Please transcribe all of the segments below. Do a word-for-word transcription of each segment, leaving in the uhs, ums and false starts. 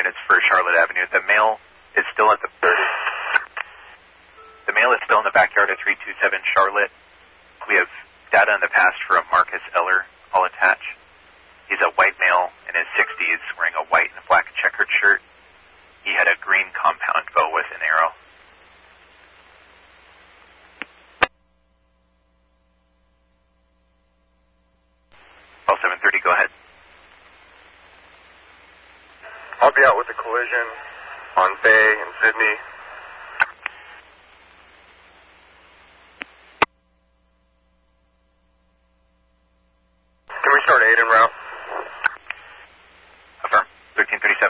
units for Charlotte Avenue. The male is still at the the male is still in the backyard of three two seven Charlotte. We have data in the past for a Marcus Eller. I'll attach. He's a white male in his sixties, wearing a white and black checkered shirt. He had a green compound bow with an arrow. Call seven thirty, go ahead. I'll be out with a collision on Bay in Sydney. Can we start eight en route? Affirm. thirteen thirty-seven.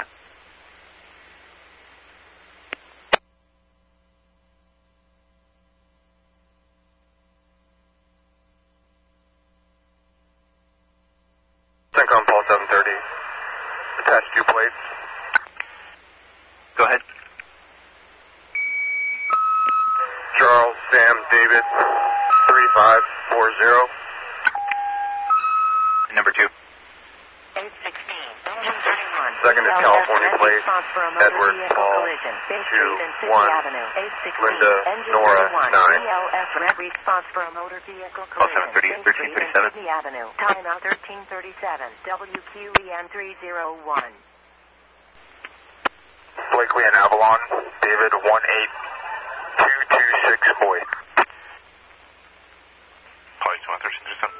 Syncom Paul seven thirty. Attach two plates. Go ahead. Charles, Sam, David, three five four zero. Number two. eight sixteen, engine thirty-one. Second is California plate. Edward, Paul, two, one. Linda, Nora, nine. Response for a motor vehicle Call seven collision. thirty, thirteen thirty-seven. Sydney Avenue. Timeout thirteen thirty-seven. W Q E N three zero one. Blakely and Avalon. David, one eight two two six Boyd. Call you two one thirteen thirty-seven.